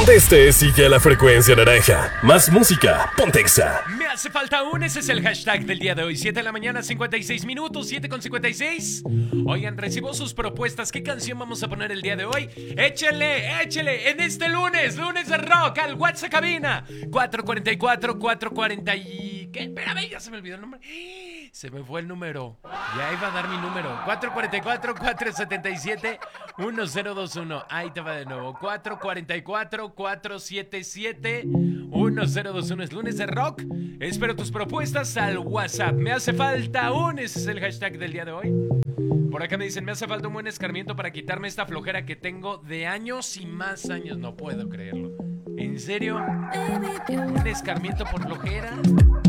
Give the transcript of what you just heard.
donde estés, sigue a la frecuencia naranja. Más música, ponte Exa. Me hace falta un, ese es el hashtag del día de hoy. 7 de la mañana, 56 minutos, 7:56. Oigan, recibo sus propuestas. ¿Qué canción vamos a poner el día de hoy? Échele en este lunes de rock al WhatsApp cabina. 444-440 y... ¿Qué? Espérame, ya se me olvidó el nombre. Se me fue el número. Ya iba a dar mi número. 444-477-1021. Ahí te va de nuevo. 444-477-1021. Es lunes de rock. Espero tus propuestas al WhatsApp. Me hace falta un. Ese es el hashtag del día de hoy. Por acá me dicen, me hace falta un buen escarmiento para quitarme esta flojera que tengo de años y más años. No puedo creerlo. ¿En serio? ¿Un escarmiento por flojera?